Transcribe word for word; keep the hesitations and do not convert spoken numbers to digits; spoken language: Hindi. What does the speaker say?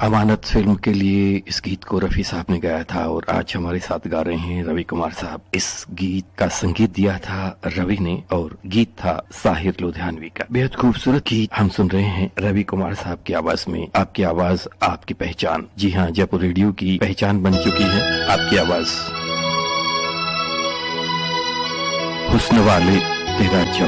अमानत फिल्म के लिए इस गीत को रफी साहब ने गाया था और आज हमारे साथ गा रहे हैं रवि कुमार साहब। इस गीत का संगीत दिया था रवि ने और गीत था साहिर लुधियानवी का। बेहद खूबसूरत गीत हम सुन रहे हैं रवि कुमार साहब की आवाज में। आपकी आवाज आपकी पहचान। जी हाँ, जयपुर रेडियो की पहचान बन चुकी है आपकी आवाज। हुस्न वाले तेरा जब